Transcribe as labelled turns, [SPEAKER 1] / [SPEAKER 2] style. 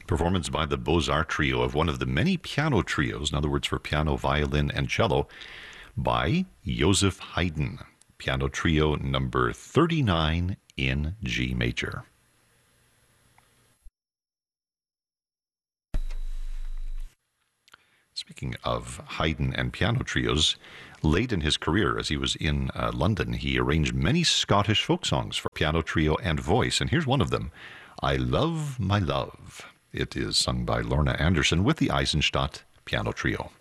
[SPEAKER 1] Performance by the Beaux-Arts Trio of one of the many piano trios, in other words, for piano, violin, and cello, by Joseph Haydn. Piano Trio number 39 in G major. Speaking of Haydn and piano trios, late in his career, as he was in London, he arranged many Scottish folk songs for piano trio and voice. And here's one of them, I Love My Love. It is sung by Lorna Anderson with the Eisenstadt Piano Trio.